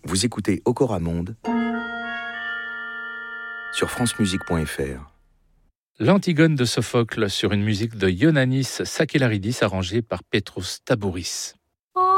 Vous écoutez Okoramonde sur francemusique.fr. L'Antigone de Sophocle sur une musique de Ioannis Sakellaridis arrangée par Petros Tabouris.